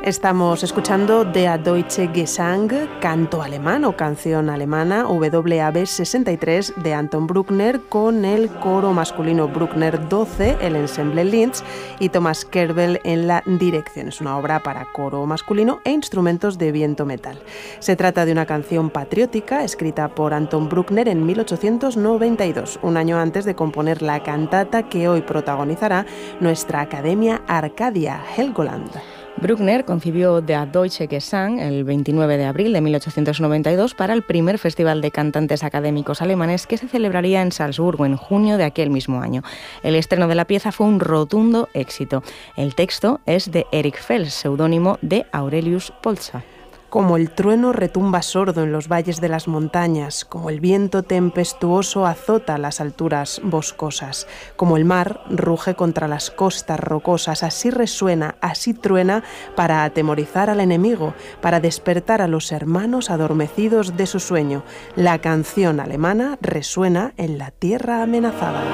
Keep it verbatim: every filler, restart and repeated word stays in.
Estamos escuchando Der Deutsche Gesang, canto alemán o canción alemana, W A B sesenta y tres de Anton Bruckner, con el coro masculino Bruckner doce, el ensemble Linz y Thomas Kerbel en la dirección. Es una obra para coro masculino e instrumentos de viento metal. Se trata de una canción patriótica escrita por Anton Bruckner en mil ochocientos noventa y dos, un año antes de componer la cantata que hoy protagonizará nuestra Academia Arcadia Helgoland. Bruckner concibió Der Deutsche Gesang el veintinueve de abril de mil ochocientos noventa y dos para el primer Festival de Cantantes Académicos Alemanes que se celebraría en Salzburgo en junio de aquel mismo año. El estreno de la pieza fue un rotundo éxito. El texto es de Erich Fels, seudónimo de Aurelius Polza. Como el trueno retumba sordo en los valles de las montañas, como el viento tempestuoso azota las alturas boscosas, como el mar ruge contra las costas rocosas, así resuena, así truena para atemorizar al enemigo, para despertar a los hermanos adormecidos de su sueño. La canción alemana resuena en la tierra amenazada.